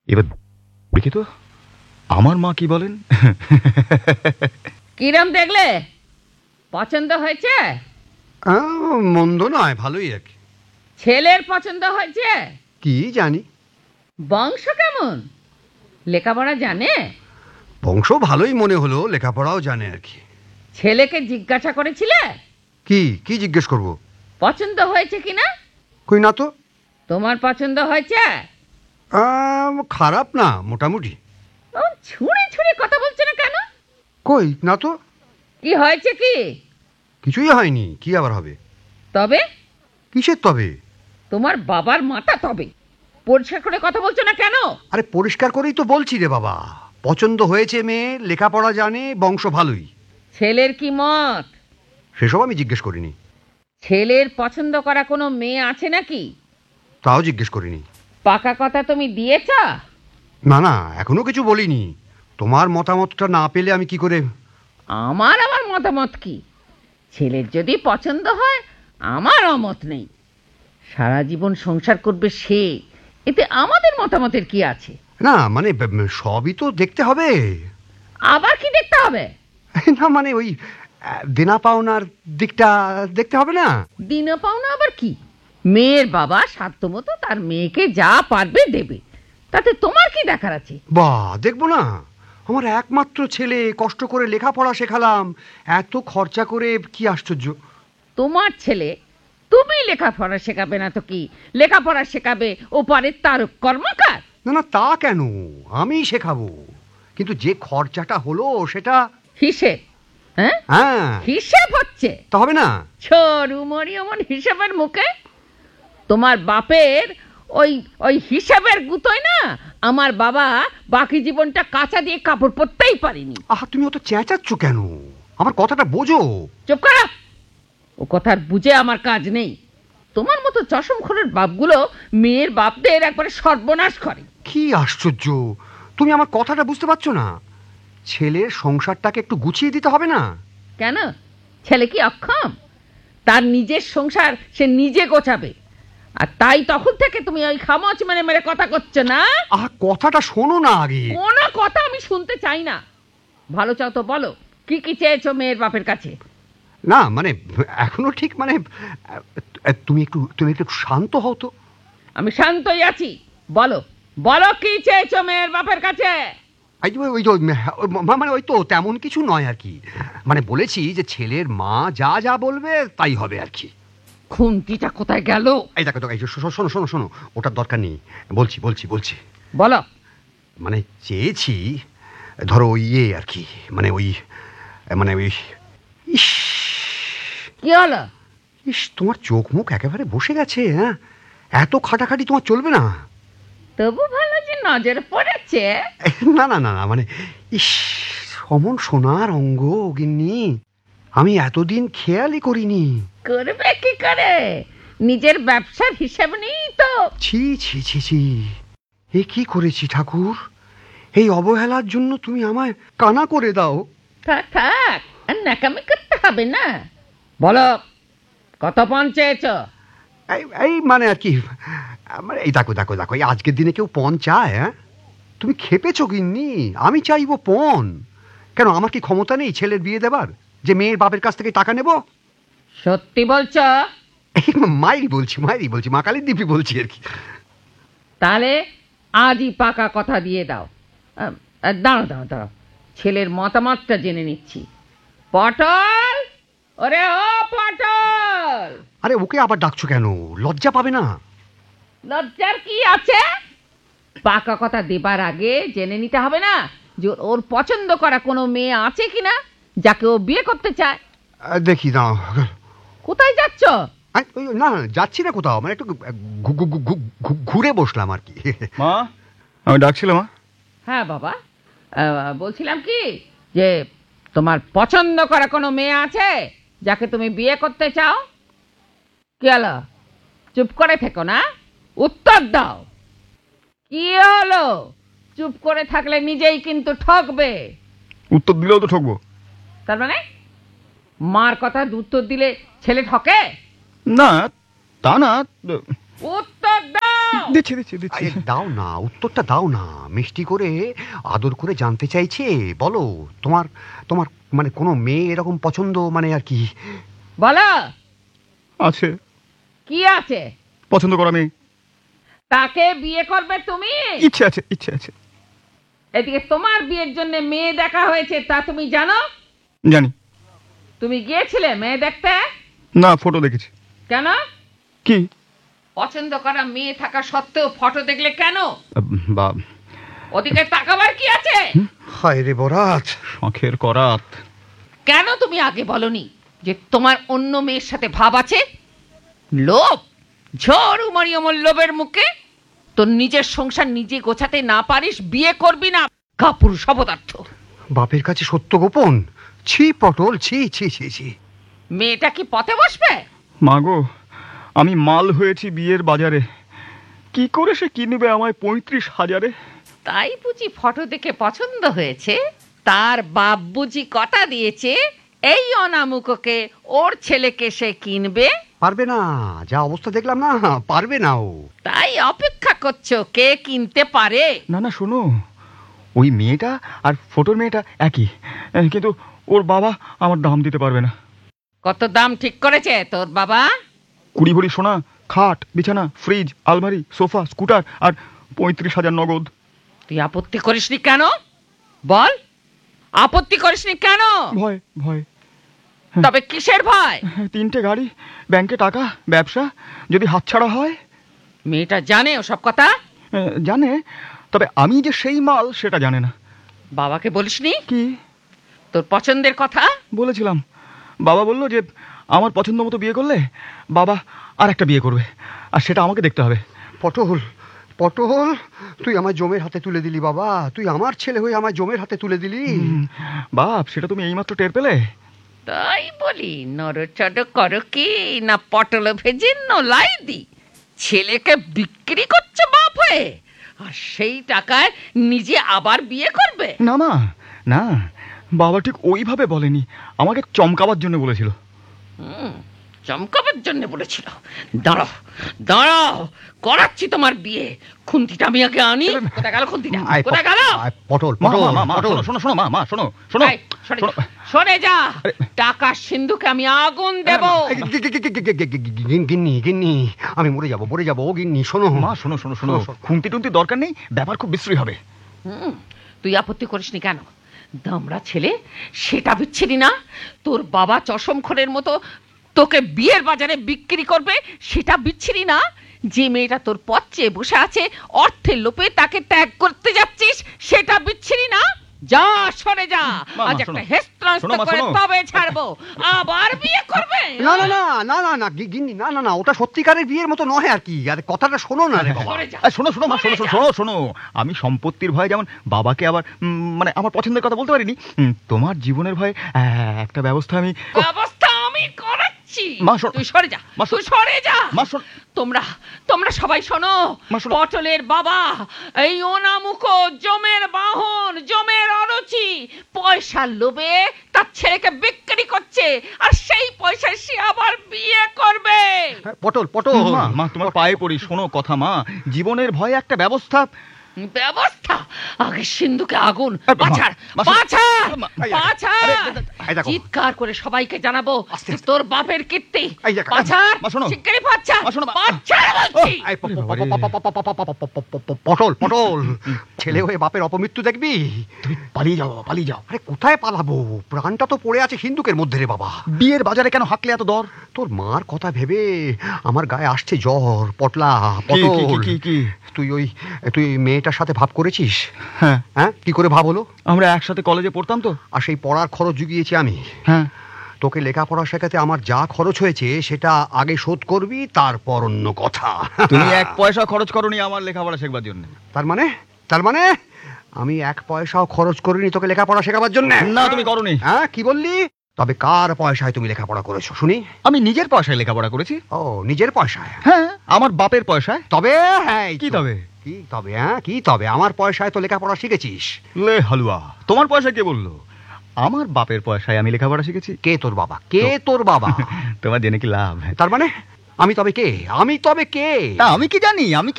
এবার দেখি তো আমার মা কি বলেন। কিরম দেখলে? পছন্দ হয়েছে? মন্দ নয়, ভালোই আর কি। ছেলের পছন্দ হয়েছে? কি জানি। বংশ কেমন? লেখাপড়া জানে? বংশ ভালোই মনে হলো, লেখাপড়াও জানে আর কি। ছেলেকে জিজ্ঞাসা করেছিলে? কি কি জিজ্ঞেস করব? পছন্দ হয়েছে কিনা? কই না তো। তোমার পছন্দ হয়েছে? খারাপ না, মোটামুটি। ছুঁড়ে ছুঁড়ে কথা বলছে না কেন? কই না তো। কি হয়েছে কি? কিছুই হয়নি, কি আবার হবে? তবে? কিসের তবে? তোমার বাবার মাথা তবে। পরিষ্কার করে কথা বলছো না কেন? আরে পরিষ্কার করেই তো বলছি রে বাবা। পছন্দ হয়েছে মেয়ে, লেখাপড়া জানে, বংশ ভালোই। ছেলের কি মত? সেসব আমি জিজ্ঞেস করিনি। ছেলের পছন্দ করা কোনো মেয়ে আছে নাকি? তাও জিজ্ঞেস করিনি। পাকা কথা তুমি দিয়েছ? না না, এখনো কিছু বলিনি। তোমার মতামতটা না পেলে আমি কি করে? আমার আবার মতামত কি? ছেলের যদি পছন্দ হয় আমার অমত নেই। সারা জীবন সংসার করবে সে, এতে আমাদের মতামতের কি আছে? না মানে সবই তো দেখতে হবে। আবার কি দেখতে হবে? না মানে ওই দেনা পাওনার দিকটা দেখতে হবে না? দিন পাওনা আবার কি? মেয়ের বাবা সাধ্যমতো তার মেয়েকে যা পারবে দেবে, তাতে তোমার কি দেখার আছে? বাহ, দেখবো না? আমার একমাত্র ছেলে, কষ্ট করে লেখাপড়া শেখালাম, এত খরচা করে, কি আশ্চর্য। তোমার ছেলে, তুমি লেখাপড়া শেখাবে না তো কি? লেখাপড়া শেখাবে ওপারে তার কর্মকার। না না, তা কেন? আমি শেখাবো, কিন্তু যে খরচাটা হলো সেটা হিসেব? হ্যাঁ, হ্যাঁ, হিসেব হচ্ছে। তা হবে না? ছড়ু মরি অমন হিসেবের মুখে। তোমার বাপের ওই ওই হিসেবের গুতোয় না আমার বাবা বাকি জীবনটা কাঁচা দিয়ে কাপড় পরতেই পারিনি। আহা, তুমি অত চেঁচাচ্ছ কেন? আমার কথাটা বোঝো। চুপ করো। ও কথার বুঝে আমার কাজ নেই। তোমার মতো চশমখোরের বাপগুলো মেয়ের বাপদের একবারে সর্বনাশ করে। কি আশ্চর্য, তুমি আমার কথাটা বুঝতে পারছো না? ছেলের সংসারটাকে একটু গুছিয়ে দিতে হবে না? কেন? ছেলে কি অক্ষম? তার নিজের সংসার সে নিজে গোছাবে, আর তাই তখন থেকে তুমি ওই খামচ মেরে মেরে কথা করছো না? আহা, কথাটা শোনো না আগে। কোনো কথা আমি শুনতে চাই না। ভালো চাও তো বলো, কি কি চেয়েছো মেয়ের বাপের কাছে? না মানে এখনো ঠিক মানে তুমি একটু শান্ত হও তো। আমি শান্তই আছি। বলো বলো, কি চেয়েছো মেয়ের বাপের কাছে? এই যে ওই যে মানে ওই তো তেমন কিছু নয় আর কি। মানে বলেছি যে ছেলের মা যা যা বলবে তাই হবে আর কি। খুন্তিটা কোথায় গেল? এই দেখো, এই যে শোনো শোনো শোনো, ওটার দরকার নেই। বলছি বলছি বলছি বলো। মানে চেয়েছি, ধরো ওই ইয়ে আর কি, মানে ওই ইস কি হলো? ইস, তোমার চোখ মুখ একেবারে বসে গেছে। হ্যাঁ, এত খাটাখাটি তোমার চলবে না। তবু ভালো যে নজর পড়েছে। না না না না, মানে ইস, অমন সোনার অঙ্গ গিন্নি, আমি এতদিন খেয়ালই করিনি। করবে কি করে? নিজের ব্যবসার হিসাব নেই তো। ছি ছি ছি ছি, এ কি করেছি ঠাকুর? এই অবহেলার জন্য তুমি আমায় কানা করে দাও। থাক থাক, আর নাকামি করতে হবে না। বলো, কত পণ চেয়েছো? এই মানে আর কি, মানে এই দেখো দেখো দেখো, এই আজকের দিনে কেউ পণ চায়? হ্যাঁ, তুমি খেপেছো গিন্নি। আমি চাইবো পণ কেন? আমার কি ক্ষমতা নেই ছেলের বিয়ে দেবার, যে মেয়ের বাপের কাছ থেকে টাকা নেব? সত্যি বলছো? এই মায়েরই বলছি মা কালীর দিব্যি বলছি আর কি। তাহলে আজই পাকা কথা দিয়ে দাও। দাঁড়াও দাঁড়াও দাঁড়াও, ছেলের মতামতটা জেনে নিচ্ছি। পটল, ওরে ও পটল! আরে ওকে আবার ডাকছো কেন? লজ্জা পাবে না? লজ্জার কি আছে? পাকা কথা দেবার আগে জেনে নিতে হবে না যে ওর পছন্দ করা কোনো মেয়ে আছে কিনা যাকে ও বিয়ে করতে চায়? দেখি না। কোথায় যাচ্ছ? না না, যাচ্ছি না কোথাও, মানে একটু ঘুরে বসলাম আর কি। মা, আমি ডাকছিলাম মা। হ্যাঁ বাবা, বলছিলাম কি যে তোমার পছন্দ করা কোনো মেয়ে আছে যাকে তুমি বিয়ে করতে চাও? কি হলো? চুপ করে থেকো না, উত্তর দাও। কি হলো? চুপ করে থাকলে নিজেই কিন্তু ঠকবে। উত্তর দিলেও তো ঠকবো। তার মানে মার কথা উত্তর দিলে ছেলে ঠকে? না, তা না। উত্তর দাও। দিচ্ছি দিচ্ছি দিচ্ছি আরে দাও না, উত্তরটা দাও না, মিষ্টি করে আদর করে জানতে চাইছে। বলো, তোমার তোমার মানে কোনো মেয়ে এরকম পছন্দ মানে আর কি? বলো আছে, কি আছে? পছন্দ করা মেয়ে। তাকে বিয়ে করবে তুমি? ইচ্ছে আছে, ইচ্ছে আছে। এদিকে তোমার বিয়ের জন্য মেয়ে দেখা হয়েছে, তা তুমি জানো? জানি। তুমি গিয়েছিলে মেয়ে দেখতে? না, ফটো দেখেছি। কেন? কি? পছন্দ করা মেয়ে থাকা সত্ত্বেও ফটো দেখলে কেন? বা ওদিকে তাকাবার কি আছে? হায় রে বরাত! শখের করাত। কেন তুমি আগে বলনি যে তোমার অন্য মেয়ের সাথে ভাব আছে? লোভ, ঝড় উমারিয়মল লোভের মুখে তোর নিজের সংসার নিজে গোছাতে না পারিস, বিয়ে করবি না, কাপুরুষ অপদার্থ। বাপের কাছে সত্য গোপন? ছি পটল, ছি ছি ছি ছি। মেয়েটা কি পথে বসবে? মাগো, আমি মাল হয়েছি বিয়ের বাজারে। কি করে সে কিনবে আমায় 35,000-এ? তাই বুঝি ফটো দেখে পছন্দ হয়েছে? তার বাপ বুঝি কথা দিয়েছে এই অনামুককে ওর ছেলেকে সে কিনবে? পারবে না, যা অবস্থা দেখলাম না, পারবে না ও। তাই অপেক্ষা করছো কে কিনতে পারে? না না, শোনো, ওই মেয়েটা আর ফটোর মেয়েটা একই, কিন্তু ওর বাবা আমার দাম দিতে পারবে না। কত দাম ঠিক করেছে তোর বাবা? 20 ভরি সোনা, খাট, বিছানা, ফ্রিজ, আলমারি, সোফা, স্কুটার আর 35,000 নগদ। তুই আপত্তি করিসনি কেন? বল, আপত্তি করিসনি কেন? ভয় ভয়। তবে কিসের ভয়? 3টে গাড়ি, ব্যাংকে টাকা, ব্যবসা যদি হাতছাড়া হয়। মেয়েটা জানে ওসব কথা? জানে, তবে আমি যে সেই মাল সেটা জানে না। বাবাকে বলিসনি কি? তোর পছন্দের কথা? বলেছিলাম। বাবা বলল যে আমার পছন্দ মতো বিয়ে করলে বাবা আর একটা বিয়ে করবে, আর সেটা আমাকে দেখতে হবে। পটল, পটল, তুই আমায় জমের হাতে তুলে দিলি বাবা। তুই আমার ছেলে হয়ে আমায় জমের হাতে তুলে দিলি। বাপ, সেটা তুমি এইমাত্র টের পেলে? তাই বলি নড়চড় করো কি না পটল ভেজে নোলাই দি? ছেলেকে বিক্রি করছে বাপ হয়ে, আর সেই টাকায় নিজে আবার বিয়ে করবে? না মা, না, বাবা ঠিক ওইভাবে বলেনি, আমাকে চমকাবার জন্য বলেছিল। চমকাবার জন্য বলেছিল? দাঁড়াও দাঁড়াও, করাচ্ছি তোমার বিয়ে। খুন্তিটা আমি আগে আনি। কোথায় গেল খুন্তিটা? আয়, কোথায় গেল? আয়, পটল, মা, পটল, মা, মা, পটল। শোনো, শোনো, শোনো, মা, মা, শোনো, শোনো, আয়, সরে শোনো। যা, সরে যা। আরে, টাকার সিন্ধুকে আমি আগুন দেব। গিন্নি, গিন্নি, আমি মরে যাবো, মরে যাবো। ও গিন্নি, শোনো। মা, শোনো, শোনো, শোনো, শোনো। খুন্তি টুন্তি দরকার নেই, ব্যাপার খুব বিশ্রী হবে। তুই আপত্তি করিসনি কেন? দামড়া ছেলে, সেটা বিচ্ছিরি না? তোর বাবা চশমখোরের মতো তোকে বিয়ের বাজারে বিক্রি করবে, সেটা বিচ্ছিরি না? যে মেয়েটা তোর পথ চেয়ে বসে আছে, অর্থের লোভে তাকে ত্যাগ করতে যাচ্ছিস, সেটা বিচ্ছিরি না? যা, সরে যা। মা, আজ শোনো। একটা হেস্তনাস্ত শোনো, মা, করে শোনো। তবে ছাড়বো। আবার বিয়ে করবে? না না না না না না, গিন্নি, না না না, ওটা সত্যিকারের বিয়ের মতো নয় আর কি। আরে কথাটা শোনো না রে বাবা। সরে যা। শোনো, শোনো, মা, শোনো, শোনো, শোনো, শোনো। আমি সম্পত্তির ভয়ে যেমন বাবাকে আবার মানে আমার পছন্দের কথা বলতে পারিনি, তোমার জীবনের ভয়ে একটা ব্যবস্থা আমি। ব্যবস্থা আমি করাচ্ছি। মা, শোনো। তুই সরে যা, মা, তুই সরে যা। মা, শোনো। তোমরা তোমরা সবাই শোনো। মা, শোনো। পটলের বাবা এই অনামুখ জমের বাহন, জমের অরুচি, পয়সার লোভে তার ছেলেকে বিক্রি করছে, আর সেই পয়সায় সে আবার বিয়ে করবে। পটল, পটল। মা, মা, তোমার পায়ে পড়ি, শোনো কথা মা। জীবনের ভয়ে একটা ব্যবস্থা। ব্যবস্থা? আগে সিন্ধুকে আগুন। মা, পাছাড়, মা, পাছাড়, মা, পাছাড়। এই দেখো। চিৎকার করে সবাইকে জানাবো আস্তে যে আস্তে। তোর বাপের কীর্তি। এই দেখো। পাছাড়, মা, শোনো। শিগগিরই পাছাড়, মা, শোনো, মা। পাছাড় বলছি। এই পটল, পটল, ছেলে হয়ে বাপের অপমৃত্যু দেখবি? তুমি পালিয়ে যাও বাবা, পালিয়ে যাও। আরে কোথায় পালাবো? প্রাণটা তো পড়ে আছে সিন্ধুকের মধ্যে রে বাবা। বিয়ের বাজারে কেন হাঁকলে এত দর? তোর মার কথা ভেবে আমার গায়ে আসছে জ্বর। পটলা, কি, কি, পটল, কি, কি? তুই মেয়েটার সাথে ভাব করেছিস? হ্যাঁ, হ্যাঁ, কি করে ভাব হলো? আমরা একসাথে কলেজে পড়তাম তো। আর সেই পড়ার খরচ জুগিয়েছি আমি। হ্যাঁ, তোকে লেখাপড়া শেখাতে আমার যা খরচ হয়েছে সেটা আগে শোধ করবি, তারপর অন্য কথা। তুমি 1 পয়সা খরচ করোনি আমার লেখাপড়া শেখবার জন্য। তার মানে আমি 1 পয়সাও খরচ করিনি তোকে লেখাপড়া শেখাবার জন্য? না, তুমি করোনি। হ্যাঁ, কি বললি? তবে কার পয়সায় তুমি লেখাপড়া করেছো শুনি? আমি নিজের পয়সায় লেখাপড়া করেছি। ও, নিজের পয়সায়? হ্যাঁ, আমার বাপের পয়সায়। তবে হ্যাঁ, কি তবে? কি তবে? হ্যাঁ, কি তবে? আমার পয়সায় তো লেখাপড়া শিখেছিস। লে হালুয়া, তোমার পয়সা কে বললো? আমার বাপের পয়সায় আমি লেখাপড়া শিখেছি। কে তোর বাবা? কে তোর বাবা? তোমার জেনে কি লাভ? তার মানে আমি তবে কে? তা আমি কি জানি? আমি